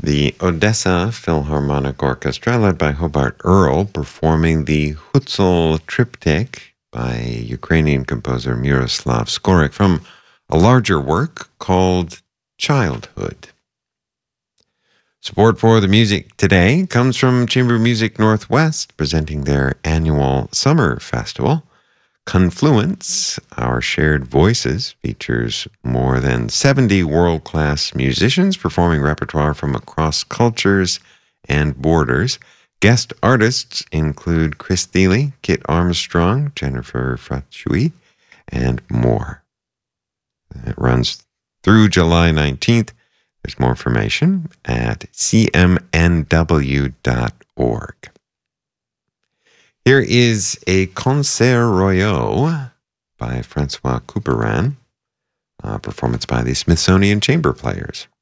The Odessa Philharmonic Orchestra, led by Hobart Earl, performing the Hutzul Triptych by Ukrainian composer Miroslav Skorik from a larger work called Childhood. Support for the music today comes from Chamber Music Northwest, presenting their annual summer festival. Confluence, Our Shared Voices, features more than 70 world-class musicians performing repertoire from across cultures and borders. Guest artists include Chris Thile, Kit Armstrong, Jennifer Frachui, and more. It runs through July 19th. There's more information at cmnw.org. Here is a Concert Royaux by Francois Couperin, a performance by the Smithsonian Chamber Players.